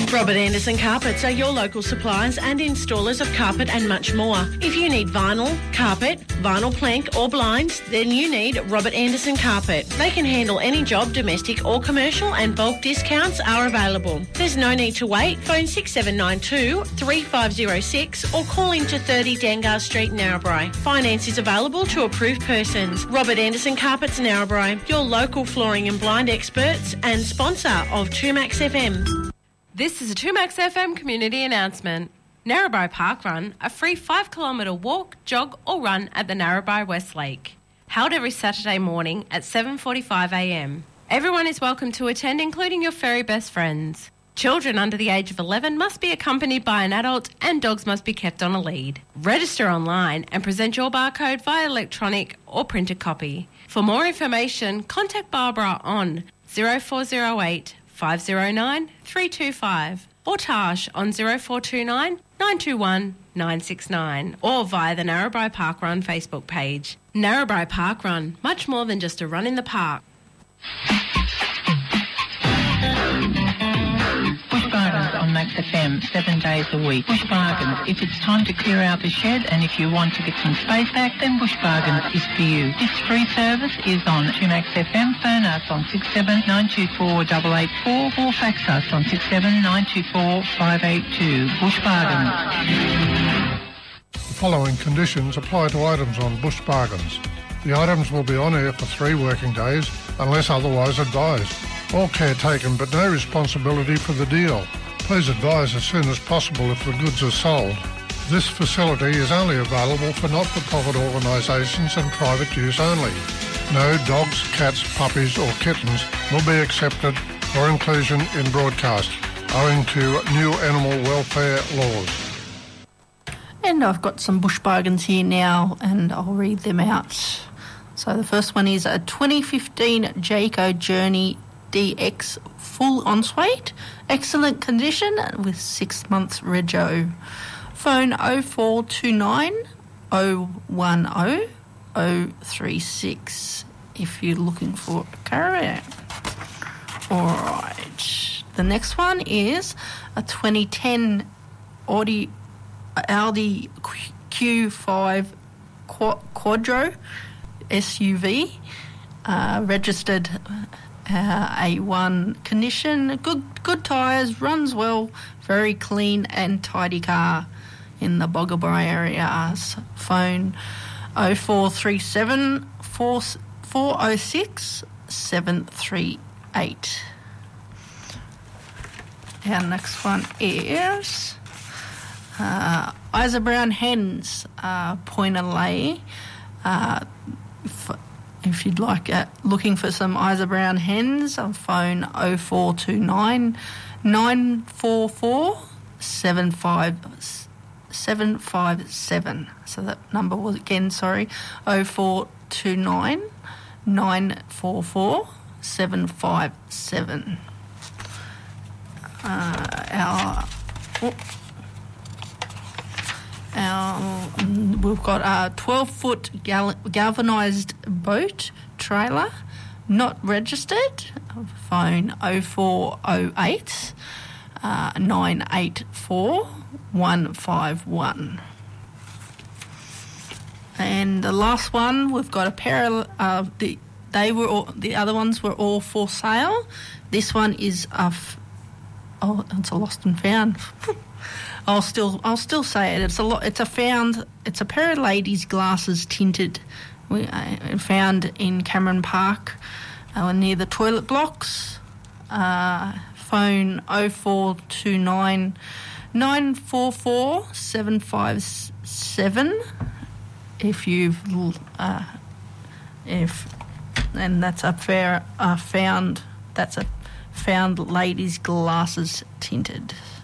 Robert Anderson Carpets are your local suppliers and installers of carpet and much more. If you need vinyl, carpet, vinyl plank or blinds, then you need Robert Anderson Carpet. They can handle any job, domestic or commercial, and bulk discounts are available. There's no need to wait. Phone 6792 3506 or call into 30 Dangar Street, Narrabri. Finance is available to approved persons. Robert Anderson Carpets, Narrabri, your local flooring and blind experts and sponsor of 2Max FM. This is a 2Max FM community announcement. Narrabri Park Run, a free 5-kilometre walk, jog or run at the Narrabri West Lake. Held every Saturday morning at 7:45am. Everyone is welcome to attend, including your furry best friends. Children under the age of 11 must be accompanied by an adult and dogs must be kept on a lead. Register online and present your barcode via electronic or printed copy. For more information, contact Barbara on 0408 509 325 or Tash on 0429 921 969 or via the Narrabri Park Run Facebook page. Narrabri Park Run, much more than just a run in the park. Bush Bargains on Max FM, 7 days a week. Bush Bargains. If it's time to clear out the shed and if you want to get some space back, then Bush Bargains is for you. This free service is on 2Max FM. Phone us on 67 924 884 or fax us on 67 924 582. Bush Bargains. The following conditions apply to items on Bush Bargains. The items will be on air for 3 working days unless otherwise advised. All care taken but no responsibility for the deal. Please advise as soon as possible if the goods are sold. This facility is only available for not-for-profit organisations and private use only. No dogs, cats, puppies or kittens will be accepted for inclusion in broadcast owing to new animal welfare laws. And I've got some Bush Bargains here now and I'll read them out. So the first one is a 2015 Jayco Journey DX full ensuite, excellent condition with 6 months rego. Phone 0429 010 036 if you're looking for a caravan. Alright, the next one is a 2010 Audi Q5 Quadro SUV, registered A1 condition, good tyres, runs well, very clean and tidy car in the Boggabri area. Phone 0437 406 738. Our next one is Isa Brown Hens, Point and Lay. If you'd like looking for some Isa Brown hens, on phone 0429 944 757. So that number was again, 0429 944 757. We've got a 12-foot galvanised boat trailer, not registered. Phone 0408 984 151. And the last one, we've got a pair of the other ones were all for sale. This one is it's a lost and found. I'll still say it. It's a pair of ladies' glasses tinted. We found in Cameron Park, near the toilet blocks. Phone 0429 944 757. That's a found ladies' glasses tinted.